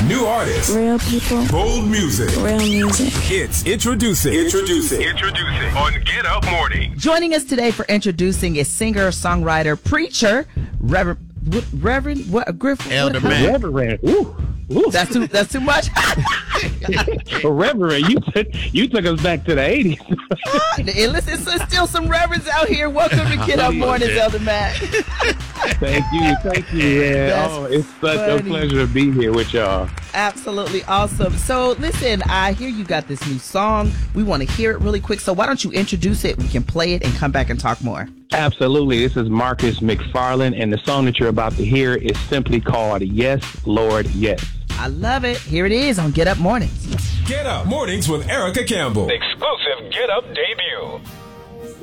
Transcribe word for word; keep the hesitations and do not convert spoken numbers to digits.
New artists. Real people. Bold music. Real music. It's introducing. Introducing. Introducing. On Get Up Morning. Joining us today for introducing is singer, songwriter, preacher, Reverend, what, Reverend, what, Griff? Elder what, man. Reverend. Ooh. Ooh. That's too, that's too much. Reverend, you took, you took us back to the eighties. Hey, listen, there's still some reverends out here. Welcome to Get Up Mornings, Elder Matt. Thank you. Thank you. Yeah. That's Oh, it's such funny. a pleasure to be here with y'all. Absolutely awesome. So listen, I hear you got this new song. We want to hear it really quick. So why don't you introduce it? We can play it and come back and talk more. Absolutely. This is Marcus McFarland, and the song that you're about to hear is simply called Yes, Lord, Yes. I love it. Here it is on Get Up Mornings. Get Up Mornings with Erica Campbell. Exclusive Get Up debut.